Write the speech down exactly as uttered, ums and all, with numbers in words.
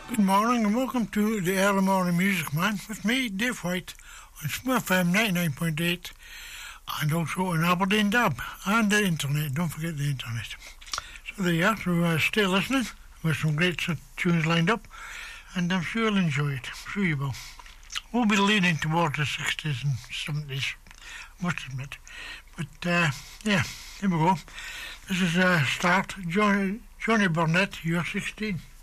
Good morning and welcome to the Early Morning Music Man with me, Dave White, on Smith F M ninety-nine point eight and also on Aberdeen Dub and the internet. Don't forget the internet. So there you are. So uh, stay listening. With some great tunes lined up and I'm sure you'll enjoy it. I'm sure you will. We'll be leaning towards the sixties and seventies, must admit. But uh, yeah, here we go. This is uh, start. Johnny, Johnny Burnett, You're sixteen.